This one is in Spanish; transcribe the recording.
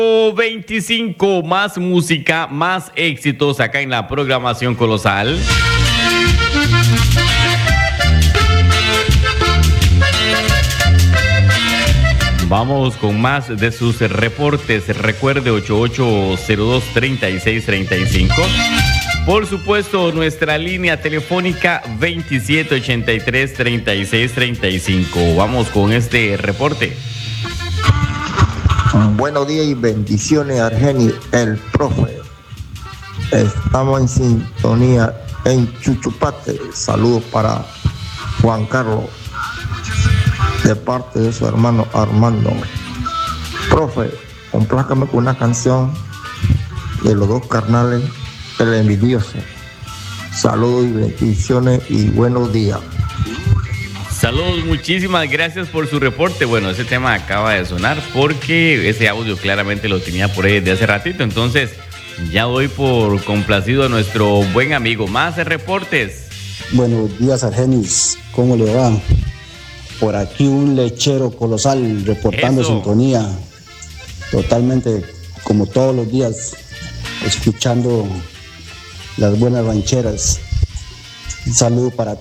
25, más música, más éxitos acá en la programación colosal. Vamos con más de sus reportes. Recuerde 8802-3635. Por supuesto, nuestra línea telefónica 2783-3635. Vamos con este reporte. Buenos días y bendiciones, Argenis, el profe. Estamos en sintonía en Chuchupate. Saludos para Juan Carlos, de parte de su hermano Armando. Profe, complácame con una canción de los dos carnales, El Envidioso. Saludos y bendiciones y buenos días. Saludos, muchísimas gracias por su reporte. Bueno, ese tema acaba de sonar porque ese audio claramente lo tenía por ahí desde hace ratito. Entonces, ya doy por complacido a nuestro buen amigo. Más reportes. Buenos días, Argenis. ¿Cómo le va? Por aquí un lechero colosal reportando sintonía. Totalmente como todos los días, escuchando las buenas rancheras. Un saludo para